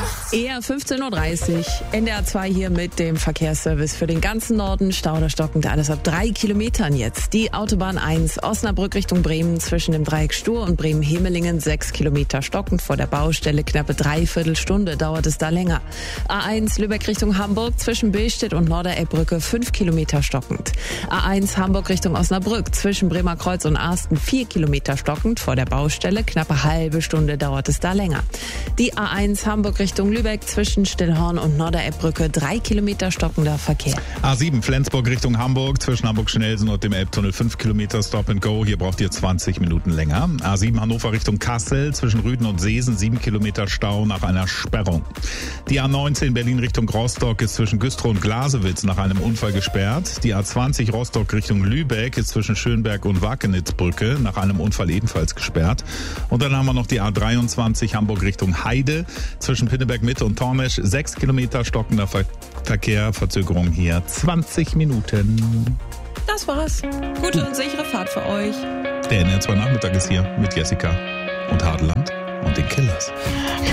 Eher 15.30 Uhr. NDR 2 hier mit dem Verkehrsservice für den ganzen Norden. Stau oder stockend, alles ab 3 Kilometern jetzt. Die Autobahn 1, Osnabrück Richtung Bremen zwischen dem Dreieck Stur und Bremen-Hemelingen 6 Kilometer stockend vor der Baustelle. Knappe Dreiviertelstunde dauert es da länger. A1 Lübeck Richtung Hamburg zwischen Billstedt und Norderelbbrücke 5 Kilometer stockend. A1 Hamburg Richtung Osnabrück zwischen Bremer Kreuz und Arsten 4 Kilometer stockend vor der Baustelle. Knappe halbe Stunde dauert es da länger. Die A1 Hamburg Richtung Lübeck zwischen Stillhorn und Norderelbbrücke 3 Kilometer stockender Verkehr. A7 Flensburg Richtung Hamburg zwischen Hamburg-Schnelsen und dem Elbtunnel 5 Kilometer Stop and Go. Hier braucht ihr 20 Minuten länger. A7 Hannover Richtung Kassel zwischen Rüden und Seesen 7 Kilometer Stau nach einer Sperrung. Die A19 Berlin Richtung Rostock ist zwischen Güstrow und Glasewitz nach einem Unfall gesperrt. Die A20 Rostock Richtung Lübeck ist zwischen Schönberg und Wakenitzbrücke nach einem Unfall ebenfalls gesperrt. Und dann haben wir noch die A23 Hamburg Richtung Heide zwischen Pinneberg Mitte und Tormesch 6 Kilometer stockender Verkehr, Verzögerung hier 20 Minuten. Das war's. Gute und sichere Fahrt für euch. Der NDR 2 Nachmittag ist hier mit Jessica und Hadeland und den Killers.